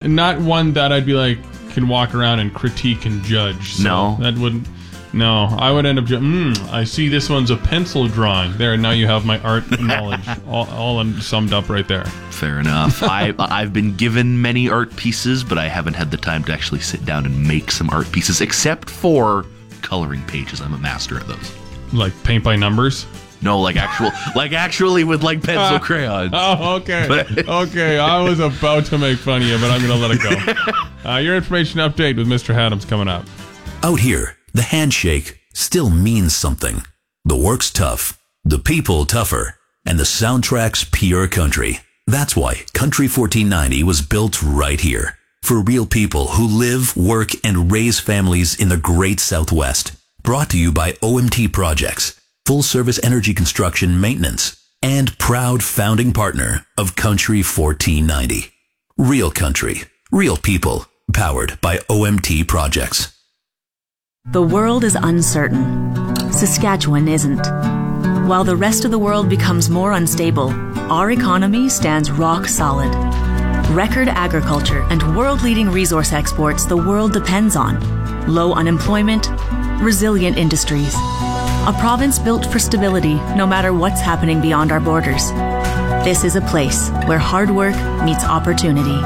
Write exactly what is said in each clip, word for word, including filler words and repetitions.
not one that I'd be like can walk around and critique and judge. So no, that wouldn't. No, I would end up. Mm, I see this one's a pencil drawing. There, now you have my art knowledge all, all summed up right there. Fair enough. I, I've been given many art pieces, but I haven't had the time to actually sit down and make some art pieces, except for coloring pages. I'm a master at those. Like paint by numbers? No, like actual, like actually with like pencil uh, crayons. Oh, okay. okay, I was about to make fun of you, but I'm going to let it go. Uh, your information update with Mister Hadams coming up. Out here, the handshake still means something. The work's tough, the people tougher, and the soundtrack's pure country. That's why Country fourteen ninety was built right here. For real people who live, work, and raise families in the great Southwest. Brought to you by O M T Projects, full-service energy construction maintenance, and proud founding partner of Country fourteen ninety. Real country, real people, powered by O M T Projects. The world is uncertain. Saskatchewan isn't. While the rest of the world becomes more unstable, our economy stands rock solid. Record agriculture and world-leading resource exports the world depends on. Low unemployment, resilient industries. A province built for stability no matter what's happening beyond our borders. This is a place where hard work meets opportunity.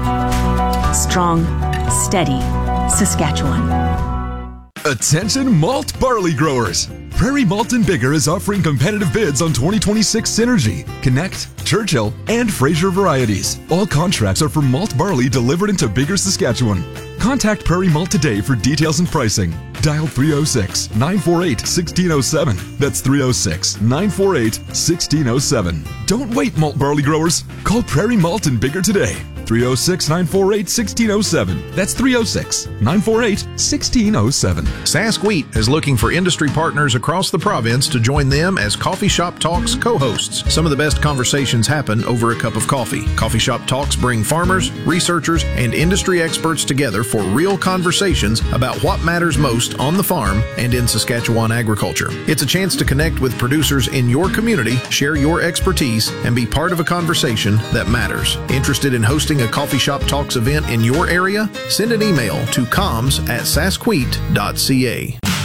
Strong, steady Saskatchewan. Attention malt barley growers! Prairie Malt and Bigger is offering competitive bids on twenty twenty-six Synergy, Connect, Churchill, and Fraser varieties. All contracts are for malt barley delivered into Bigger, Saskatchewan. Contact Prairie Malt today for details and pricing. Dial three oh six, nine four eight, one six oh seven. That's three oh six, nine four eight, one six oh seven. Don't wait, malt barley growers. Call Prairie Malt and Bigger today. three oh six, nine four eight, one six oh seven. That's three oh six, nine four eight, one six oh seven. Sask Wheat is looking for industry partners across the province to join them as Coffee Shop Talks co-hosts. Some of the best conversations happen over a cup of coffee. Coffee Shop Talks bring farmers, researchers, and industry experts together for real conversations about what matters most on the farm and in Saskatchewan agriculture. It's a chance to connect with producers in your community, share your expertise, and be part of a conversation that matters. Interested in hosting a Coffee Shop Talks event in your area? Send an email to comms at saskwheat dot c a.